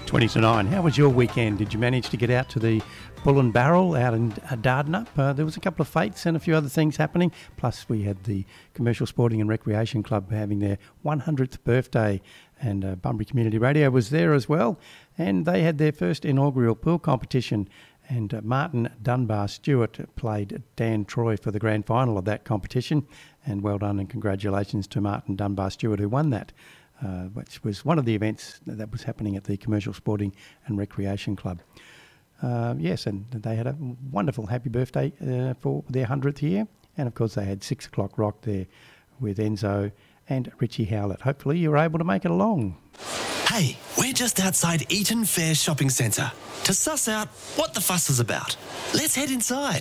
20 to 9. How was your weekend? Did you manage to get out to the Bull and Barrel out in Dardanup? There was a couple of fetes and a few other things happening. Plus, we had the Commercial Sporting and Recreation Club having their 100th birthday, and Bunbury Community Radio was there as well. And they had their first inaugural pool competition. And Martin Dunbar Stewart played Dan Troy for the grand final of that competition. And well done and congratulations to Martin Dunbar Stewart, who won that, which was one of the events that was happening at the Commercial Sporting and Recreation Club. Yes, and they had a wonderful happy birthday for their 100th year. And, of course, they had 6 o'clock rock there with Enzo and Richie Howlett. Hopefully you were able to make it along. Hey, we're just outside Eaton Fair Shopping Centre to suss out what the fuss is about. Let's head inside.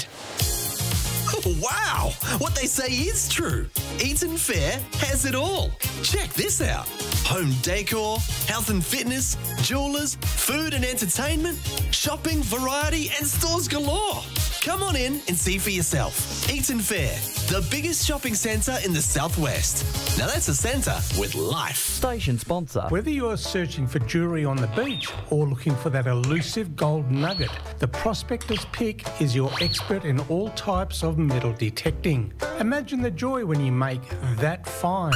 Wow! What they say is true. Eaton Fair has it all. Check this out. Home decor, health and fitness, jewellers, food and entertainment, shopping, variety and stores galore. Come on in and see for yourself. Eaton Fair, the biggest shopping centre in the southwest. Now that's a centre with life. Station sponsor. Whether you're searching for jewellery on the beach or looking for that elusive gold nugget, the Prospector's Pick is your expert in all types of metal detecting. Imagine the joy when you make that find.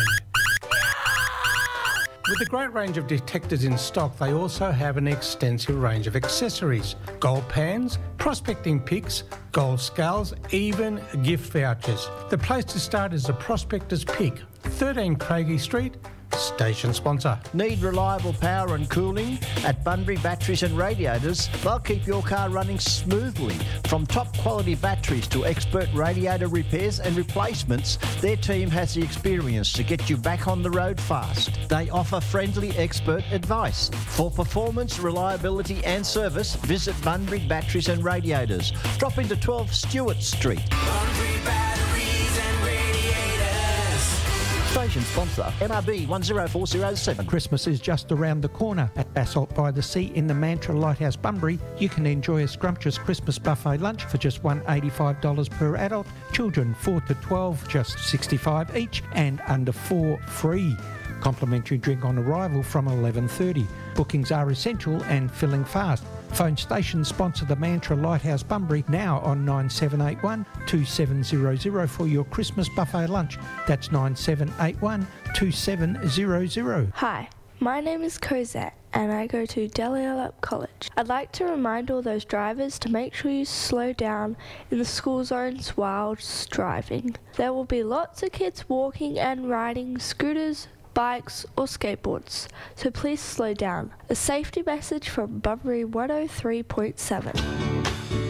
With a great range of detectors in stock, they also have an extensive range of accessories. Gold pans, prospecting picks, gold scales, even gift vouchers. The place to start is the Prospector's Pick, 13 Craigie Street, station sponsor. Need reliable power and cooling? At Bunbury Batteries and Radiators, they'll keep your car running smoothly. From top quality batteries to expert radiator repairs and replacements, their team has the experience to get you back on the road fast. They offer friendly expert advice. For performance, reliability and service, visit Bunbury Batteries and Radiators. Drop into 12 Stewart Street. Bunbury Batteries and Radiators. Station sponsor, MRB 10407. Christmas is just around the corner. At Basalt by the Sea in the Mantra Lighthouse, Bunbury, you can enjoy a scrumptious Christmas buffet lunch for just $185 per adult. Children 4 to 12, just $65 each, and under 4 free. Complimentary drink on arrival from 11:30. Bookings are essential and filling fast. Phone station sponsor the Mantra Lighthouse Bunbury now on 9781 2700 for your Christmas buffet lunch. That's 9781 2700. Hi, my name is Cosette and I go to Delhiallup College. I'd like to remind all those drivers to make sure you slow down in the school zones while driving. There will be lots of kids walking and riding scooters, bikes or skateboards, so please slow down. A safety message from Bunbury 103.7.